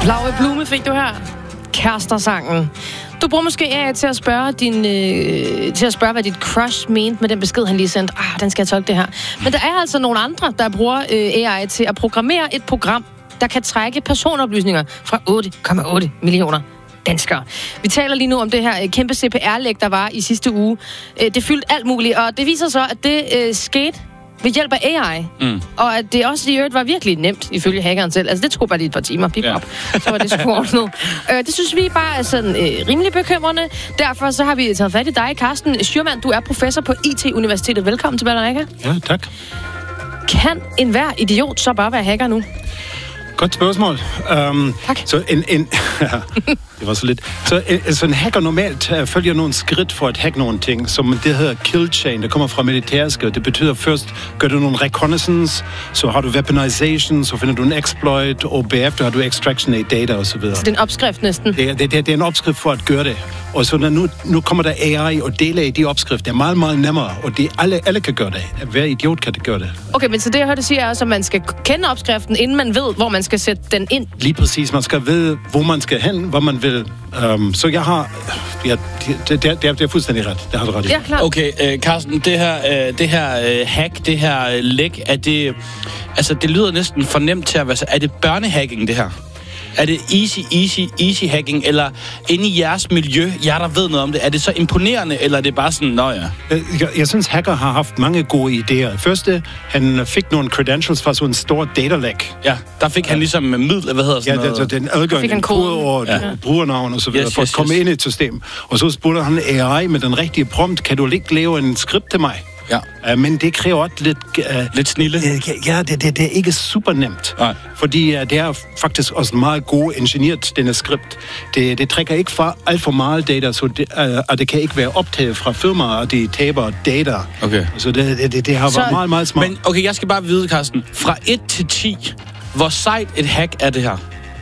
Laura Blume fik du her. Kærester-sangen. Du bruger måske AI til at spørge, hvad dit crush mente med den besked, han lige sendte. Den skal jeg tolke det her. Men der er altså nogle andre, der bruger AI til at programmere et program, der kan trække personoplysninger fra 8,8 millioner danskere. Vi taler lige nu om det her kæmpe CPR-læk, der var i sidste uge. Det fyldte alt muligt, og det viser så, at det skete ved hjælp af AI. Og at det også i øvrigt var virkelig nemt, ifølge hackeren selv. Altså, det tog bare lige et par timer. Så var det sgu ordnet. Det synes vi bare er sådan rimelig bekymrende. Derfor så har vi taget fat i dig, Carsten Schürmann. Du er professor på IT-universitetet. Velkommen til Balalaika. Ja, tak. Kan enhver idiot så bare være hacker nu? Godt spørgsmål. Tak. Så det var så lidt. Så en hacker normalt følger nogle skridt for at hacke nogle ting, som det hedder kill chain. Det kommer fra militærske. Det betyder først, gør du nogle reconnaissance, så har du weaponization, så finder du en exploit, og bagefter har du extraction af data og så videre. Så det er en opskrift næsten? Det er en opskrift for at gøre det. Og så nu kommer der AI og dele af de opskrifter. Det er meget, meget nemmere, og alle kan gøre det. Hver idiot kan gøre det. Okay, men så det jeg hørte sige er også, at man skal kende opskriften, inden man ved, hvor man skal sætte den ind. Lige præcis. Man skal vide, hvor man skal hen, hvor man vil. Så jeg har... Ja, det er fuldstændig ret. Det har du ret i. Ja, klar. Okay, Carsten, det her hack, det her læk, er det... Altså, det lyder næsten for nemt til at være... Er det børnehacking, det her? Er det easy hacking, eller inde i jeres miljø, jer der ved noget om det, er det så imponerende, eller er det bare sådan, nå ja? Jeg synes, hacker har haft mange gode idéer. Første, han fik nogle credentials fra sådan en stor datalæk. Ja, der fik han ligesom midler, hvad hedder sådan noget? Ja, den adgang, en kode og brugernavn og så videre, for at komme ind i et system. Og så spurgte han AI med den rigtige prompt, kan du ikke lave en skript til mig? Ja. Men det kræver også lidt snille. Ja, det er ikke super nemt. Nej. Fordi det er faktisk også meget god ingenieret, denne skript. Det trækker ikke fra alt for meget data, så det kan ikke være optaget fra firmaer, og de taber data. Okay. Så det har været meget, meget smart. Men okay, jeg skal bare vide, Carsten, fra 1 til 10, hvor sejt et hack er det her?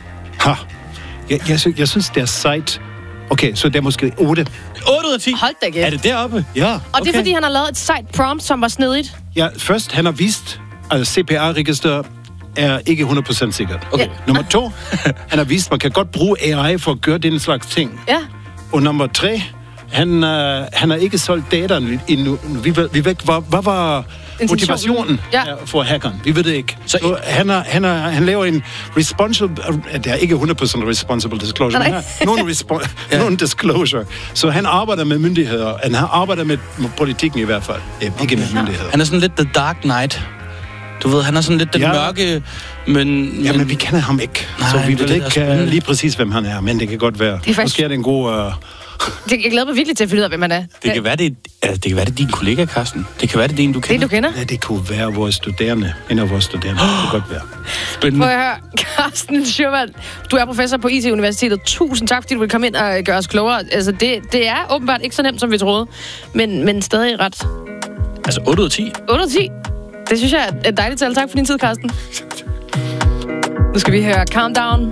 Jeg synes, det er sejt. Okay, så det er måske 8. 8 ud af 10? Hold da gæt. Er det deroppe? Ja. Og det er, fordi han har lavet et sejt prompt, som var snedigt? Ja, først han har vist, at CPR-register er ikke 100% sikkert. Okay. Nummer 2, han har vist, at man kan godt bruge AI for at gøre den slags ting. Ja. Og nummer 3, han har ikke solgt data endnu. Vi ved ikke, hvad var motivationen for hackeren. Vi ved det ikke. Så han laver en responsible... Det er ikke 100% responsible disclosure, men non-disclosure. Så han arbejder med myndigheder. Han arbejder med politikken i hvert fald. Ikke med myndigheder. Han er sådan lidt the dark knight. Du ved, han er sådan lidt den mørke, men vi kender ham ikke. Nej, så vi ved ikke lige præcis, hvem han er. Men det kan godt være. Måske er det en god... Jeg glæder mig virkelig til at finde ud af, hvem han er. Det kan være, det er din kollega, Carsten. Det kan være, det er en, du kender. Det, du kender? Ja, det kunne være vores studerende. En af vores studerende. Det kan godt være. Spændende. Prøv at høre, Carsten Schürmann, du er professor på IT-universitetet. Tusind tak, fordi du vil komme ind og gøre os klogere. Altså, det er åbenbart ikke så nemt, som vi troede. Men stadig ret. Altså, 8 ud af 10? 8 ud af 10. Det synes jeg er et dejligt tal. Tak for din tid, Carsten. Nu skal vi høre Countdown